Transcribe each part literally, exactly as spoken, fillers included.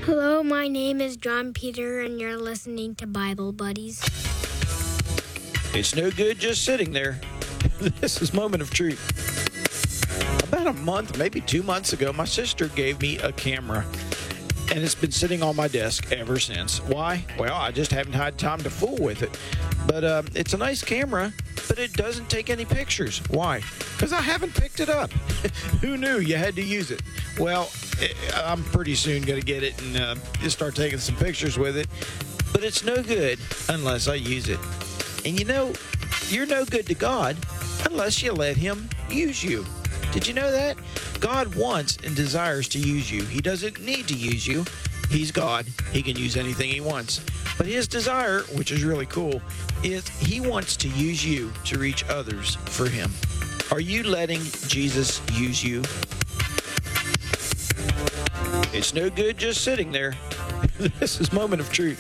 Hello, my name is John Peter, and you're listening to Bible Buddies. It's no good just sitting there. This is Moment of Truth. About a month, maybe two months ago, my sister gave me a camera, and it's been sitting on my desk ever since. Why? Well, I just haven't had time to fool with it. But uh, it's a nice camera, but it doesn't take any pictures. Why? Because I haven't picked it up. Who knew you had to use it? Well, I'm pretty soon going to get it and uh, just start taking some pictures with it. But it's no good unless I use it. And you know, you're no good to God unless you let Him use you. Did you know that? God wants and desires to use you. He doesn't need to use you. He's God. He can use anything He wants. But His desire, which is really cool, is He wants to use you to reach others for Him. Are you letting Jesus use you? It's no good just sitting there. This is Moment of Truth.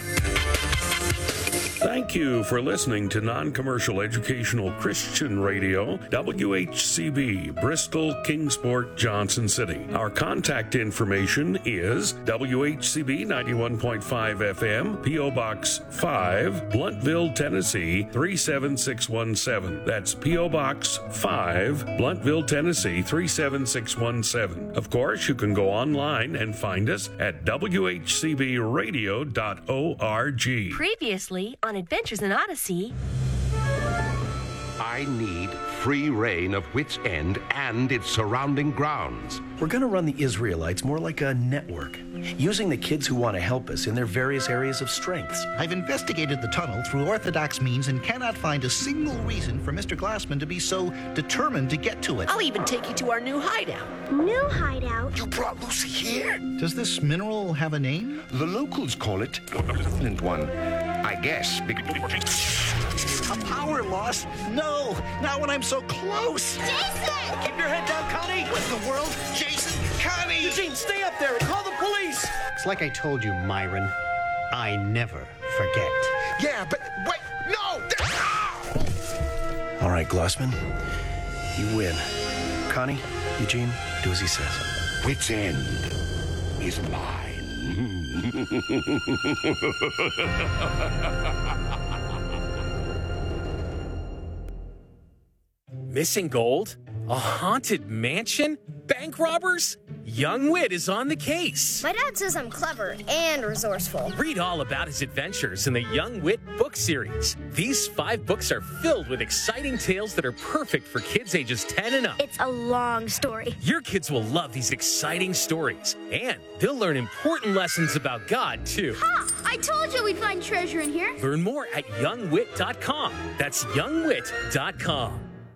Thank you for listening to Non-Commercial Educational Christian Radio, W H C B, Bristol, Kingsport, Johnson City. Our contact information is W H C B ninety-one point five F M, P O. Box five, Bluntville, Tennessee three seven six one seven. That's P O. Box five, Bluntville, Tennessee three seven six one seven. Of course, you can go online and find us at w h c b radio dot org. Previously on Adventures in Odyssey. I need free reign of Wits End and its surrounding grounds. We're going to run the Israelites more like a network, using the kids who want to help us in their various areas of strengths. I've investigated the tunnel through orthodox means and cannot find a single reason for Mister Glassman to be so determined to get to it. I'll even take you to our new hideout. New hideout? You brought Lucy here? Does this mineral have a name? The locals call it a malignant one, I guess. A power loss? No! Not when I'm so close! Jason! Keep your head down, Connie! What in the world? Jason! Connie! Eugene, stay up there and call the police! It's like I told you, Myron. I never forget. Yeah, but wait, no! All right, Glossman, you win. Connie, Eugene, do as he says. Wits End is mine. Missing gold? A haunted mansion? Bank robbers? Young Wit is on the case. My dad says I'm clever and resourceful. Read all about his adventures in the Young Wit book series. These five books are filled with exciting tales that are perfect for kids ages ten and up. It's a long story. Your kids will love these exciting stories, and they'll learn important lessons about God, too. Ha! I told you we'd find treasure in here. Learn more at young wit dot com. That's young wit dot com.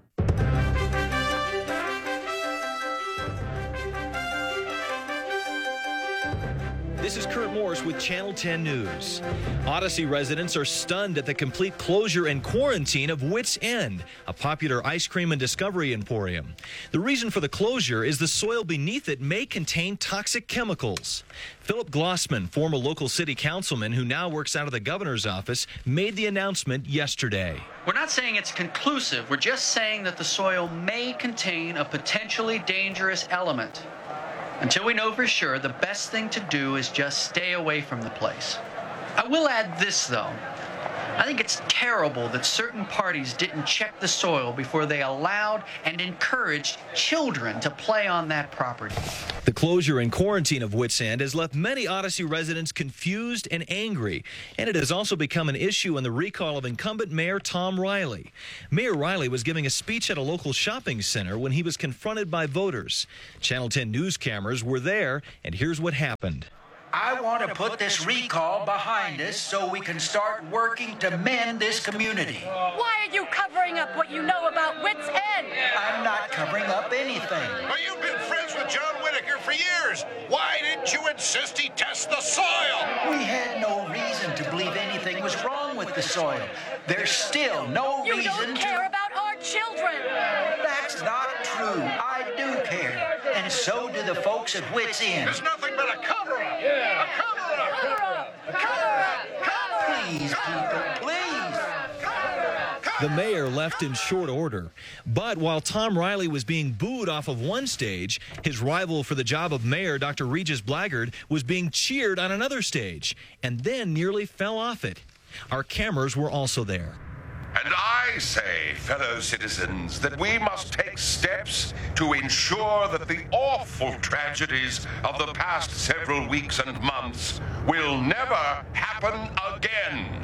This is Kurt Morris with Channel ten News. Odyssey residents are stunned at the complete closure and quarantine of Wits End, a popular ice cream and discovery emporium. The reason for the closure is the soil beneath it may contain toxic chemicals. Philip Glossman, former local city councilman who now works out of the governor's office, made the announcement yesterday. We're not saying it's conclusive. We're just saying that the soil may contain a potentially dangerous element. Until we know for sure, the best thing to do is just stay away from the place. I will add this, though. I think it's terrible that certain parties didn't check the soil before they allowed and encouraged children to play on that property. The closure and quarantine of Wits End has left many Odyssey residents confused and angry, and it has also become an issue in the recall of incumbent Mayor Tom Riley. Mayor Riley was giving a speech at a local shopping center when he was confronted by voters. Channel ten news cameras were there, and here's what happened. I want to put this recall behind us so we can start working to mend this community. Why are you covering up what you know about Wits End? I'm not covering up anything. Well, you've been friends with John Whitaker for years. Why didn't you insist he test the soil? We had no reason to believe anything was wrong with the soil. There's still no you reason don't to... care about our children. That's not true. I do care. And so do the folks at Wits End. There's nothing but a cover-up. Yeah. A cover-up. Cover up. Cover up. Cover up. Please, people, please. Cover-up. The mayor left in short order. But while Tom Riley was being booed off of one stage, his rival for the job of mayor, Doctor Regis Blaggard, was being cheered on another stage and then nearly fell off it. Our cameras were also there. And I say, fellow citizens, that we must take steps to ensure that the awful tragedies of the past several weeks and months will never happen again.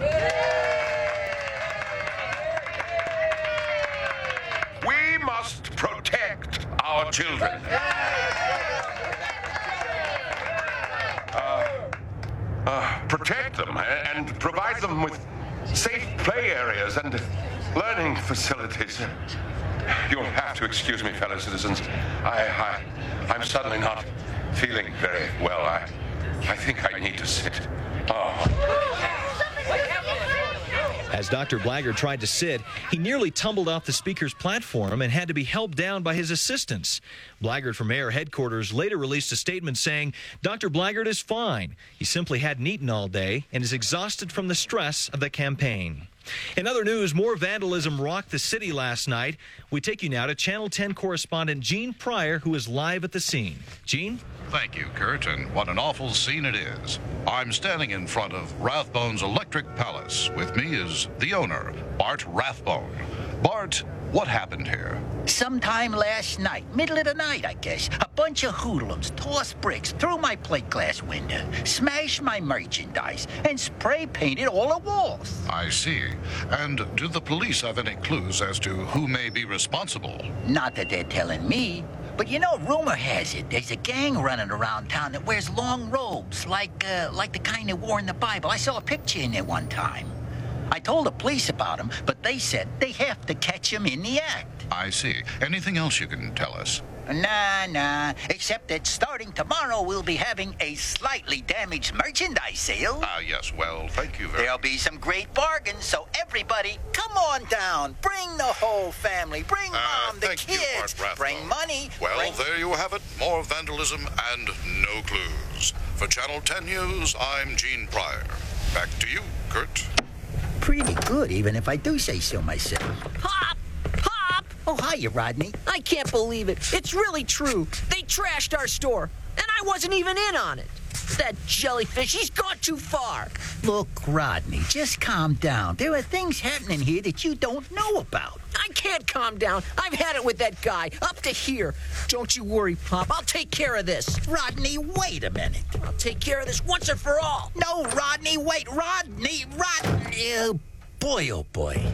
We must protect our children. Uh, uh, protect them and provide them with safe play areas and learning facilities. You'll have to excuse me, fellow citizens. I, I, I'm suddenly not feeling very well. I, I think I need to sit. Oh. As Doctor Blaggard tried to sit, he nearly tumbled off the speaker's platform and had to be helped down by his assistants. Blaggard from Mayor Headquarters later released a statement saying Doctor Blaggard is fine. He simply hadn't eaten all day and is exhausted from the stress of the campaign. In other news, more vandalism rocked the city last night. We take you now to Channel ten correspondent Gene Pryor, who is live at the scene. Gene? Thank you, Kurt, and what an awful scene it is. I'm standing in front of Rathbone's Electric Palace. With me is the owner, Bart Rathbone. Bart, what happened here? Sometime last night, middle of the night, I guess, a bunch of hoodlums tossed bricks through my plate glass window, smashed my merchandise, and spray painted all the walls. I see. And do the police have any clues as to who may be responsible? Not that they're telling me. But you know, rumor has it there's a gang running around town that wears long robes, like uh, like the kind they wore in the Bible. I saw a picture in there one time. I told the police about them, but they said they have to catch him in the act. I see. Anything else you can tell us? Nah, nah. Except that starting tomorrow, we'll be having a slightly damaged merchandise sale. Ah, uh, yes. Well, thank you very much. There'll be some great bargains, so everybody, come on down. Bring the whole family. Bring mom, uh, the kids. You, bring money. Well, bring... there you have it. More vandalism and no clues. For Channel ten News, I'm Gene Pryor. Back to you, Kurt. Pretty good, even if I do say so myself. Pop! Pop! Oh, hiya, Rodney. I can't believe it. It's really true. They trashed our store, and I wasn't even in on it. That jellyfish, he's gone too far. Look, Rodney, just calm down. There are things happening here that you don't know about. I can't calm down. I've had it with that guy, up to here. Don't you worry, Pop. I'll take care of this. Rodney, wait a minute. I'll take care of this once and for all. No, Rodney, wait. Rodney, Rodney. Oh, boy, oh, boy.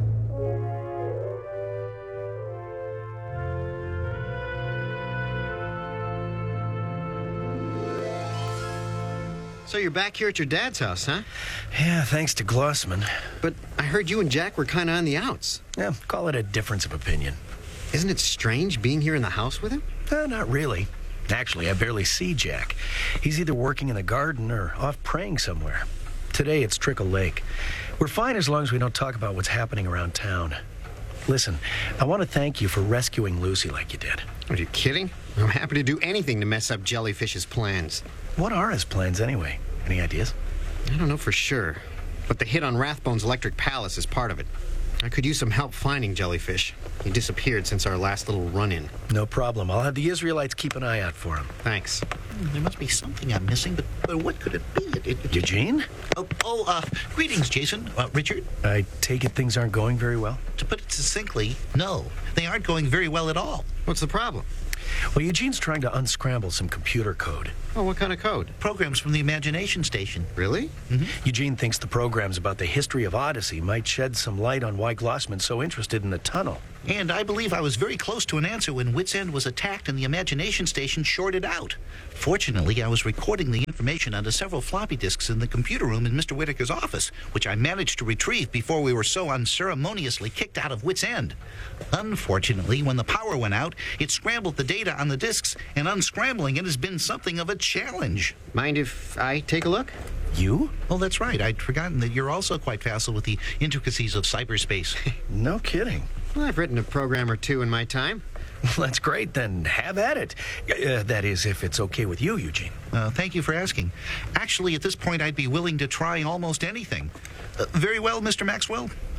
So you're back here at your dad's house, huh? Yeah, thanks to Glossman. But I heard you and Jack were kind of on the outs. Yeah, call it a difference of opinion. Isn't it strange being here in the house with him? Uh, not really. Actually, I barely see Jack. He's either working in the garden or off praying somewhere. Today, it's Trickle Lake. We're fine as long as we don't talk about what's happening around town. Listen, I want to thank you for rescuing Lucy like you did. Are you kidding? I'm happy to do anything to mess up Jellyfish's plans. What are his plans, anyway? Any ideas? I don't know for sure, but the hit on Rathbone's Electric Palace is part of it. I could use some help finding Jellyfish. He disappeared since our last little run-in. No problem. I'll have the Israelites keep an eye out for him. Thanks. There must be something I'm missing, but, but what could it be? It, it, Eugene? Oh, oh uh, greetings, Jason. Uh, Richard? I take it things aren't going very well? To put it succinctly, no. They aren't going very well at all. What's the problem? Well, Eugene's trying to unscramble some computer code. Oh, what kind of code? Programs from the Imagination Station. Really? Mm-hmm. Eugene thinks the programs about the history of Odyssey might shed some light on why Glossman's so interested in the tunnel. And I believe I was very close to an answer when Wits End was attacked and the Imagination Station shorted out. Fortunately, I was recording the information onto several floppy disks in the computer room in Mister Whitaker's office, which I managed to retrieve before we were so unceremoniously kicked out of Wits End. Unfortunately, when the power went out, it scrambled the data on the disks, and unscrambling it has been something of a challenge. Mind if I take a look? You? Oh, that's right. I'd forgotten that you're also quite facile with the intricacies of cyberspace. No kidding. Well, I've written a program or two in my time. Well, that's great. Then have at it. Uh, that is, if it's okay with you, Eugene. Uh, thank you for asking. Actually, at this point, I'd be willing to try almost anything. Uh, very well, Mister Maxwell.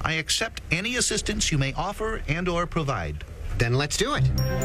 I accept any assistance you may offer and or provide. Then let's do it.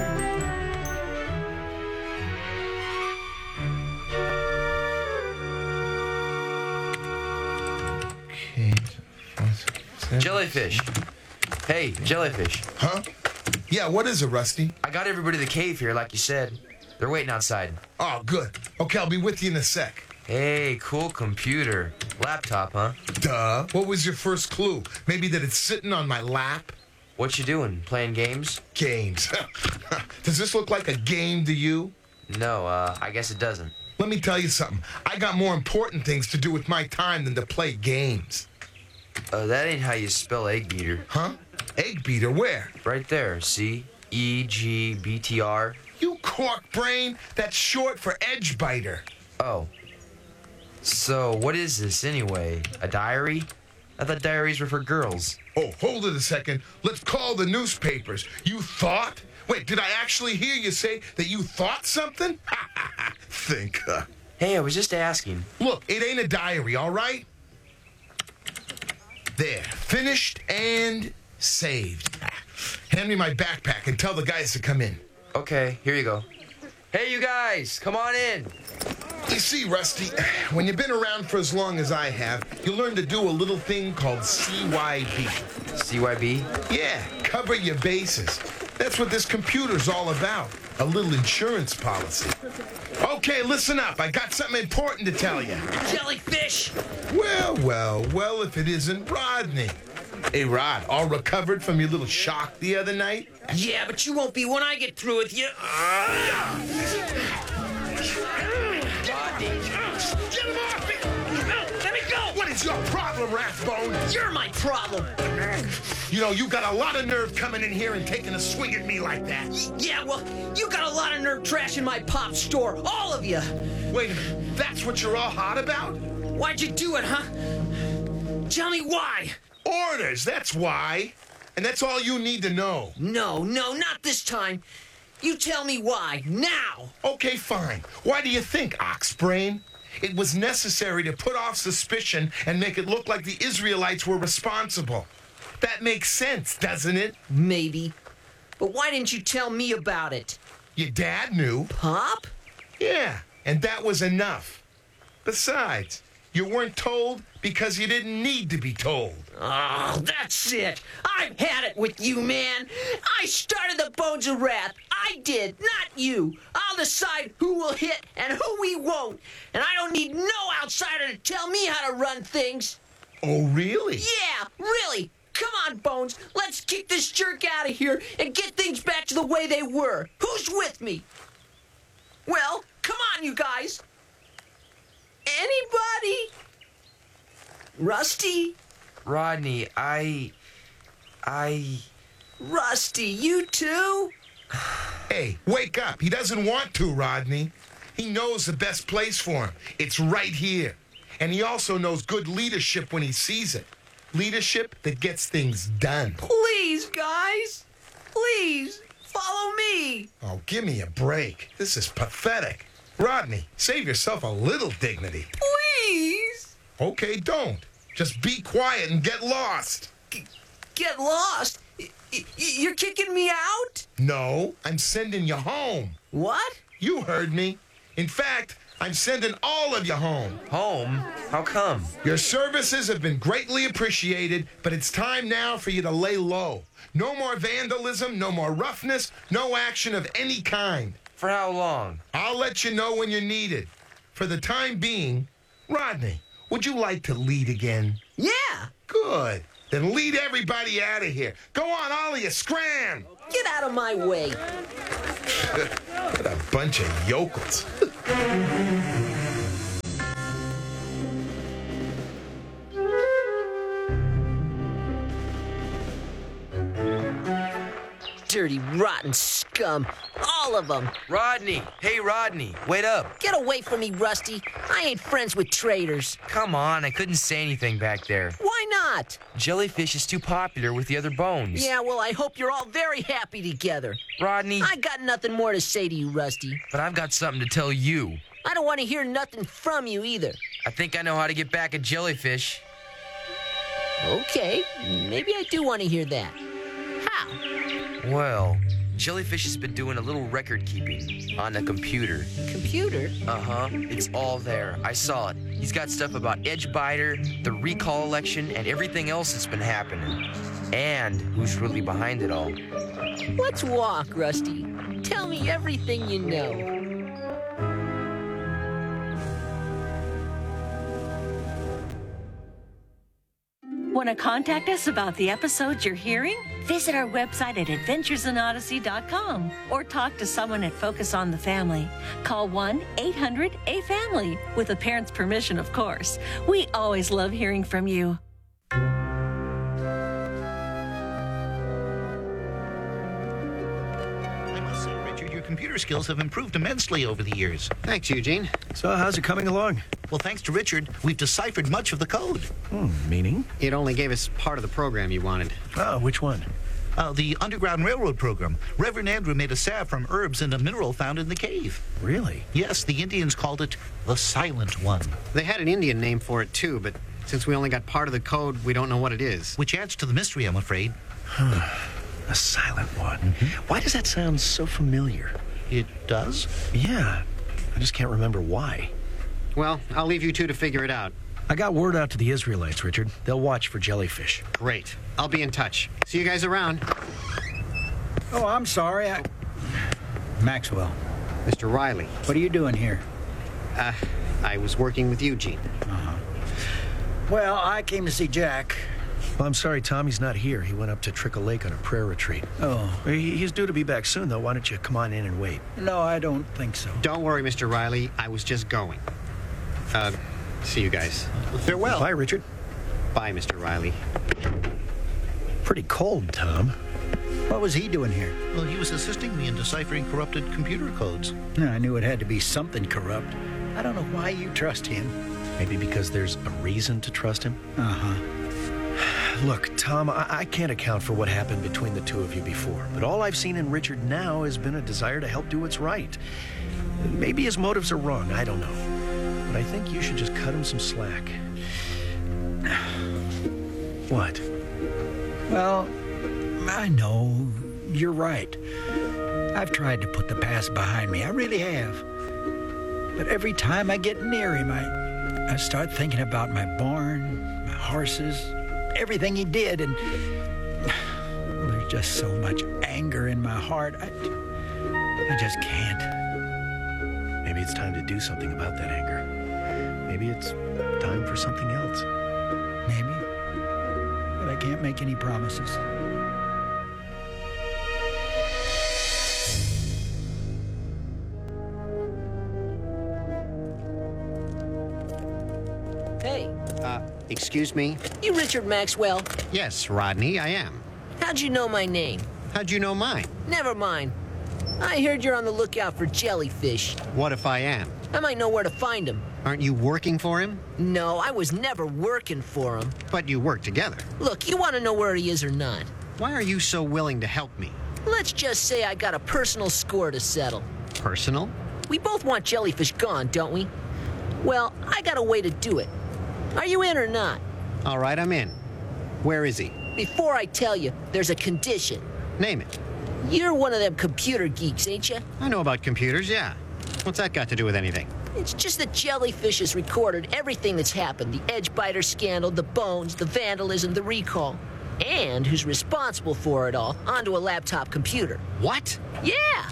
Okay. Jellyfish. Hey, Jellyfish. Huh? Yeah, what is it, Rusty? I got everybody to the cave here, like you said. They're waiting outside. Oh, good. Okay, I'll be with you in a sec. Hey, cool computer. Laptop, huh? Duh. What was your first clue? Maybe that it's sitting on my lap? What you doing? Playing games? Games. Does this look like a game to you? No, uh, I guess it doesn't. Let me tell you something. I got more important things to do with my time than to play games. Uh, that ain't how you spell egg beater. Huh? Egg beater? Where? Right there. See? E G B T R. You cork brain. That's short for edge biter. Oh. So, what is this anyway? A diary? I thought diaries were for girls. Oh, hold it a second. Let's call the newspapers. You thought? Wait, did I actually hear you say that you thought something? Think. Uh... Hey, I was just asking. Look, it ain't a diary, all right? There. Finished and saved. Hand me my backpack and tell the guys to come in. Okay, here you go. Hey, you guys, come on in. You see, Rusty, when you've been around for as long as I have, you learn to do a little thing called C Y B. C Y B? Yeah, cover your bases. That's what this computer's all about. A little insurance policy. Okay, listen up. I got something important to tell you. Jellyfish! Well, well, well, if it isn't Rodney. Hey, Rod, all recovered from your little shock the other night? Yeah, but you won't be when I get through with you. Get him off me! Let me go! What is your problem, Rathbone? You're my problem. You know, you got a lot of nerve coming in here and taking a swing at me like that. Yeah, well, you got a lot of nerve trashing my pop store. All of you. Wait a minute. That's what you're all hot about? Why'd you do it, huh? Tell me why. Orders, that's why. And that's all you need to know. No, no, not this time. You tell me why, now. Okay, fine. Why do you think, Oxbrain? It was necessary to put off suspicion and make it look like the Israelites were responsible. That makes sense, doesn't it? Maybe. But why didn't you tell me about it? Your dad knew. Pop? Yeah, and that was enough. Besides, you weren't told because you didn't need to be told. Oh, that's it. I've had it with you, man. I started the Bones of Wrath. I did, not you. I'll decide who will hit and who we won't. And I don't need no outsider to tell me how to run things. Oh, really? Yeah, really. Come on, Bones. Let's kick this jerk out of here and get things back to the way they were. Who's with me? Well, come on, you guys. Anybody? Rusty? Rodney, I... I... Rusty, you too? Hey, wake up. He doesn't want to, Rodney. He knows the best place for him. It's right here. And he also knows good leadership when he sees it. Leadership that gets things done. Please, guys. Please, follow me. Oh, give me a break. This is pathetic. Rodney, save yourself a little dignity. Please. Okay, don't. Just be quiet and get lost. G- get lost? Y- y- you're kicking me out? No, I'm sending you home. What? You heard me. In fact, I'm sending all of you home. Home? How come? Your services have been greatly appreciated, but it's time now for you to lay low. No more vandalism, no more roughness, no action of any kind. For how long? I'll let you know when you're needed. For the time being, Rodney, would you like to lead again? Yeah. Good. Then lead everybody out of here. Go on, all of you, scram! Get out of my way. What a bunch of yokels. Dirty, rotten scum. All of them. Rodney! Hey, Rodney, wait up. Get away from me, Rusty. I ain't friends with traitors. Come on, I couldn't say anything back there. Why not? Jellyfish is too popular with the other bones. Yeah, well, I hope you're all very happy together. Rodney... I got nothing more to say to you, Rusty. But I've got something to tell you. I don't want to hear nothing from you either. I think I know how to get back at Jellyfish. Okay, maybe I do want to hear that. How? Well, Jellyfish has been doing a little record keeping on the computer. Computer? Uh-huh. It's all there. I saw it. He's got stuff about Edgebiter, the recall election, and everything else that's been happening. And who's really behind it all. Let's walk, Rusty. Tell me everything you know. Want to contact us about the episodes you're hearing? Visit our website at adventures in odyssey dot com or talk to someone at Focus on the Family. Call one eight hundred A family, with a parent's permission, of course. We always love hearing from you. Your computer skills have improved immensely over the years. Thanks, Eugene. So how's it coming along? Well, thanks to Richard, we've deciphered much of the code. Hmm, meaning? It only gave us part of the program you wanted. Oh, which one? Uh, the Underground Railroad program. Reverend Andrew made a salve from herbs and a mineral found in the cave. Really? Yes, the Indians called it the Silent One. They had an Indian name for it, too, but since we only got part of the code, we don't know what it is. Which adds to the mystery, I'm afraid. A Silent One. Mm-hmm. Why does that sound so familiar? It does? Yeah. I just can't remember why. Well, I'll leave you two to figure it out. I got word out to the Israelites, Richard. They'll watch for jellyfish. Great. I'll be in touch. See you guys around. Oh, I'm sorry. I... Maxwell. Mister Riley. What are you doing here? Uh, I was working with Eugene. Uh-huh. Well, I came to see Jack. Well, I'm sorry, Tommy's not here. He went up to Trickle Lake on a prayer retreat. Oh. He, he's due to be back soon, though. Why don't you come on in and wait? No, I don't think so. Don't worry, Mister Riley. I was just going. Uh, see you guys. Farewell. Bye, Richard. Bye, Mister Riley. Pretty cold, Tom. What was he doing here? Well, he was assisting me in deciphering corrupted computer codes. I knew it had to be something corrupt. I don't know why you trust him. Maybe because there's a reason to trust him? Uh-huh. Look, Tom, I-, I can't account for what happened between the two of you before, but all I've seen in Richard now has been a desire to help do what's right. Maybe his motives are wrong, I don't know. But I think you should just cut him some slack. What? Well, I know you're right. I've tried to put the past behind me. I really have. But every time I get near him, I, I start thinking about my barn, my horses, everything he did, and well, there's just so much anger in my heart. I, I just can't. Maybe it's time to do something about that anger. Maybe it's time for something else. Maybe. But I can't make any promises. Hey. Uh, excuse me? You Richard Maxwell? Yes, Rodney, I am. How'd you know my name? How'd you know mine? Never mind. I heard you're on the lookout for jellyfish. What if I am? I might know where to find him. Aren't you working for him? No, I was never working for him. But you work together. Look, you want to know where he is or not? Why are you so willing to help me? Let's just say I got a personal score to settle. Personal? We both want jellyfish gone, don't we? Well, I got a way to do it. Are you in or not? All right, I'm in. Where is he? Before I tell you, there's a condition. Name it. You're one of them computer geeks, ain't you? I know about computers, yeah. What's that got to do with anything? It's just that Jellyfish has recorded everything that's happened. The Edgebiter scandal, the bones, the vandalism, the recall. And who's responsible for it all onto a laptop computer. What? Yeah!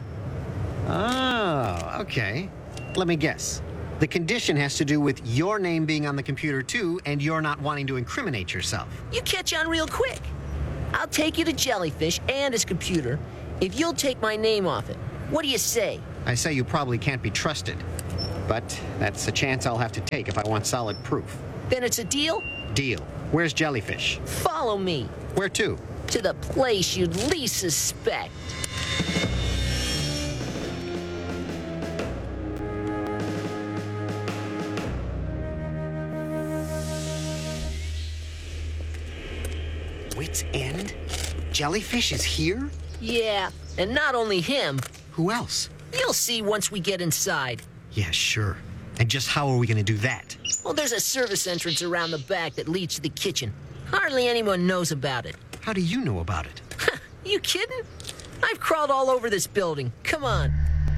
Oh, okay. Let me guess. The condition has to do with your name being on the computer, too, and you're not wanting to incriminate yourself. You catch on real quick. I'll take you to Jellyfish and his computer if you'll take my name off it. What do you say? I say you probably can't be trusted. But that's a chance I'll have to take if I want solid proof. Then it's a deal? Deal. Where's Jellyfish? Follow me. Where to? To the place you'd least suspect. Wits End? Jellyfish is here? Yeah, and not only him. Who else? You'll see once we get inside. Yeah, sure. And just how are we going to do that? Well, there's a service entrance around the back that leads to the kitchen. Hardly anyone knows about it. How do you know about it? You kidding? I've crawled all over this building. Come on.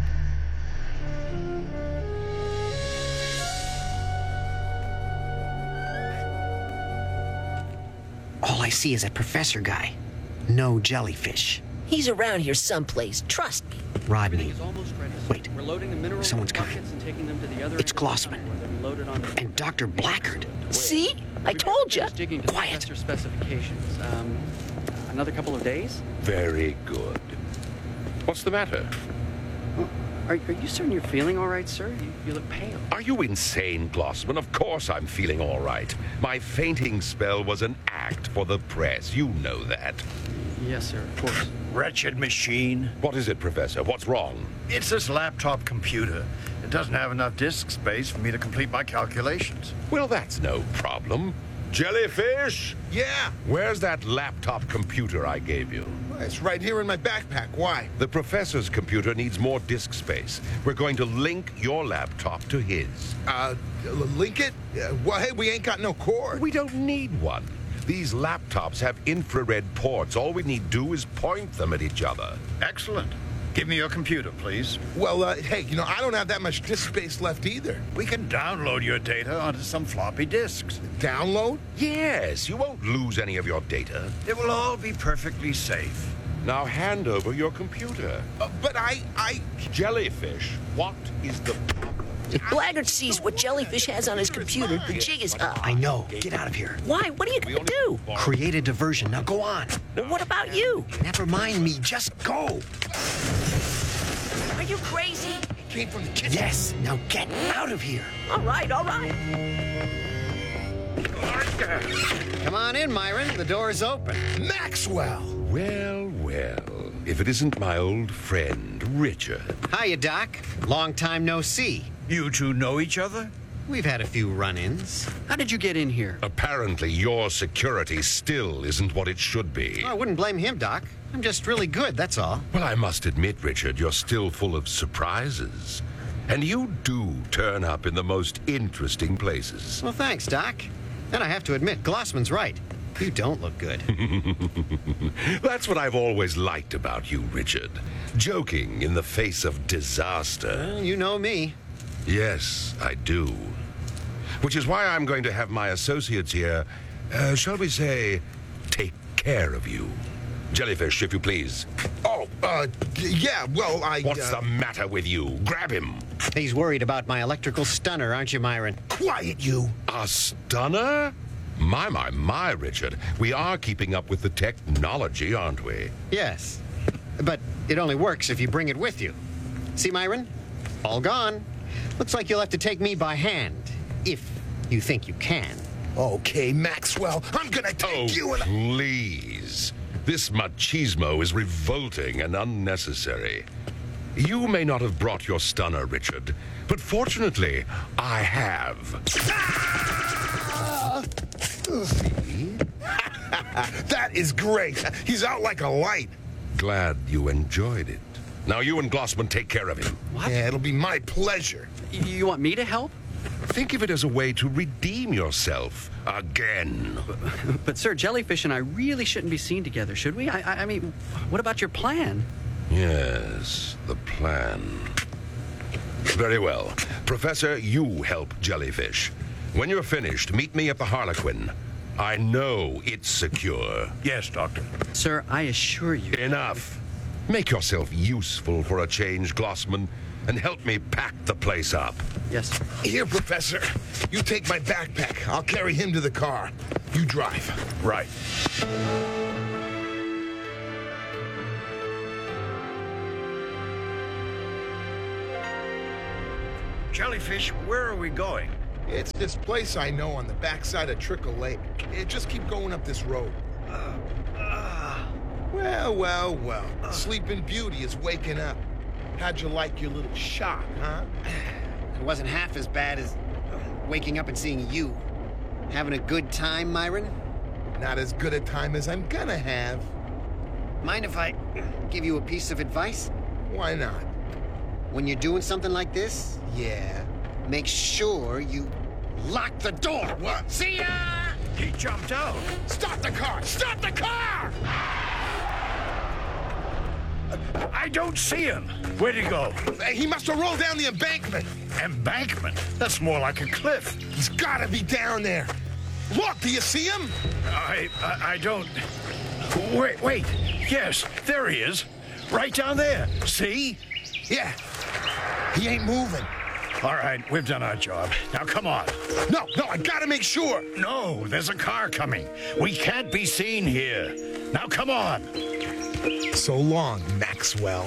All I see is a professor guy. No jellyfish. He's around here someplace. Trust me. Rodney. Wait. We're loading the mineral Someone's coming. buckets and taking them to the other It's end of the Glossman. line where they'll be loaded on the- And Doctor Blackard. See? I told you. Digging to Quiet. professor specifications. Um, another couple of days? Very good. What's the matter? Are, are you certain you're feeling all right, sir? You, you look pale. Are you insane, Glossman? Of course I'm feeling all right. My fainting spell was an act for the press. You know that. Yes, sir, of course. Wretched machine. What is it, Professor? What's wrong? It's this laptop computer. It doesn't have enough disk space for me to complete my calculations. Well, that's no problem. Jellyfish? Yeah. Where's that laptop computer I gave you? It's right here in my backpack. Why? The professor's computer needs more disk space. We're going to link your laptop to his. Uh, link it? Uh, well, hey, we ain't got no cord. We don't need one. These laptops have infrared ports. All we need do is point them at each other. Excellent. Give me your computer, please. Well, uh, hey, you know, I don't have that much disk space left either. We can download your data onto some floppy disks. Download? Yes, you won't lose any of your data. It will all be perfectly safe. Now hand over your computer. Uh, but I, I... Jellyfish, what is the problem? If Blackard sees what Jellyfish has on his computer, the jig is up. I know. Get out of here. Why? What are you going to do? Create a diversion. Now go on. Well, what about you? Never mind me. Just go. Are you crazy? Came from the kitchen. Yes. Now get out of here. All right, all right. Come on in, Myron. The door is open. Maxwell! Well, well, if it isn't my old friend, Richard. Hiya, Doc. Long time no see. You two know each other? We've had a few run-ins. How did you get in here? Apparently, your security still isn't what it should be. I wouldn't blame him, Doc. I'm just really good, that's all. Well, I must admit, Richard, you're still full of surprises. And you do turn up in the most interesting places. Well, thanks, Doc. And I have to admit, Glossman's right. You don't look good. That's what I've always liked about you, Richard. Joking in the face of disaster. Well, you know me. Yes, I do. Which is why I'm going to have my associates here, uh, shall we say, take care of you. Jellyfish, if you please. Oh, uh, yeah, well, I... What's uh... the matter with you? Grab him. He's worried about my electrical stunner, aren't you, Myron? Quiet, you. A stunner? My, my, my, Richard. We are keeping up with the technology, aren't we? Yes. But it only works if you bring it with you. See, Myron? All gone. Looks like you'll have to take me by hand. If you think you can. Okay, Maxwell, I'm gonna take oh, you and... please. This machismo is revolting and unnecessary. You may not have brought your stunner, Richard, but fortunately, I have. Ah! See? That is great. He's out like a light. Glad you enjoyed it. Now you and Glossman take care of him. What? Yeah, it'll be my pleasure. You, you want me to help? Think of it as a way to redeem yourself again. But, but sir, Jellyfish and I really shouldn't be seen together, should we? I, I, I mean, what about your plan? Yes, the plan. Very well. Professor, you help Jellyfish. When you're finished, meet me at the Harlequin. I know it's secure. Yes, Doctor. Sir, I assure you... Enough. Make yourself useful for a change, Glossman, and help me pack the place up. Yes, sir. Here, Professor. You take my backpack. I'll carry him to the car. You drive. Right. Jellyfish, where are we going? It's this place I know on the backside of Trickle Lake. It just keep going up this road. Uh, uh, well, well, well. Sleeping Beauty is waking up. How'd you like your little shot, huh? It wasn't half as bad as waking up and seeing you. Having a good time, Myron? Not as good a time as I'm gonna have. Mind if I give you a piece of advice? Why not? When you're doing something like this, yeah, make sure you lock the door. What? See ya! He jumped out. Stop the car! Stop the car! I don't see him. Where'd he go? He must have rolled down the embankment. Embankment? That's more like a cliff. He's gotta be down there. Look, do you see him? I, I, I don't. Wait, wait. Yes, there he is. Right down there. See? Yeah. He ain't moving. All right, we've done our job. Now come on. No, no, I gotta make sure. No, there's a car coming. We can't be seen here. Now come on. So long, Maxwell.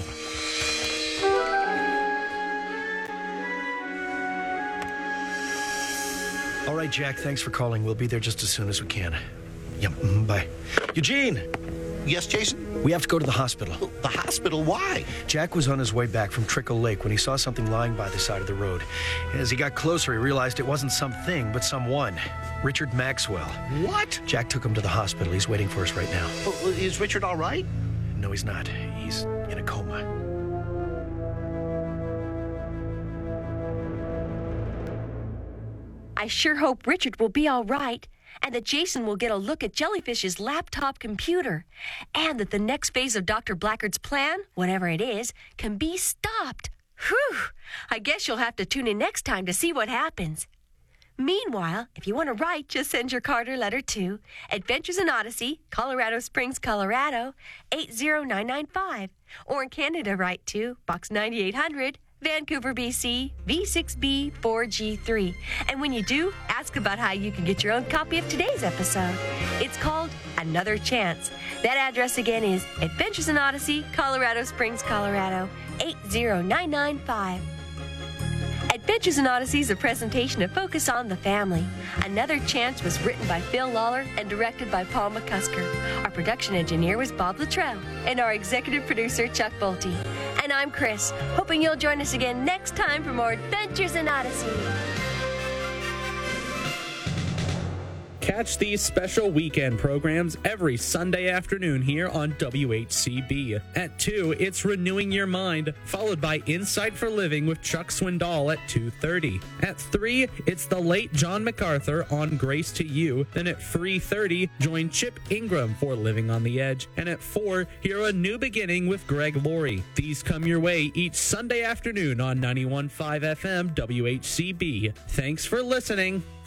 All right, Jack, thanks for calling. We'll be there just as soon as we can. Yep, mm, bye. Eugene! Yes, Jason? We have to go to the hospital. The hospital? Why? Jack was on his way back from Trickle Lake when he saw something lying by the side of the road. As he got closer, he realized it wasn't something, but someone. Richard Maxwell. What? Jack took him to the hospital. He's waiting for us right now. Uh, is Richard all right? No, he's not. He's in a coma. I sure hope Richard will be all right, and that Jason will get a look at Jellyfish's laptop computer, and that the next phase of Doctor Blackguard's plan, whatever it is, can be stopped. Whew! I guess you'll have to tune in next time to see what happens. Meanwhile, if you want to write, just send your card or letter to Adventures in Odyssey, Colorado Springs, Colorado, eight zero nine nine five. Or in Canada, write to Box ninety-eight hundred, Vancouver, B C, V six B four G three. And when you do, ask about how you can get your own copy of today's episode. It's called Another Chance. That address again is Adventures in Odyssey, Colorado Springs, Colorado, eight zero nine nine five. Adventures in Odyssey is a presentation of Focus on the Family. Another Chance was written by Phil Lawler and directed by Paul McCusker. Our production engineer was Bob Luttrell, and our executive producer, Chuck Bolte. And I'm Chris, hoping you'll join us again next time for more Adventures in Odyssey. Catch these special weekend programs every Sunday afternoon here on W H C B. At two, it's Renewing Your Mind, followed by Insight for Living with Chuck Swindoll at two thirty. At three, it's the late John MacArthur on Grace to You. Then at three thirty, join Chip Ingram for Living on the Edge. And at four, hear A New Beginning with Greg Laurie. These come your way each Sunday afternoon on ninety-one point five F M W H C B. Thanks for listening.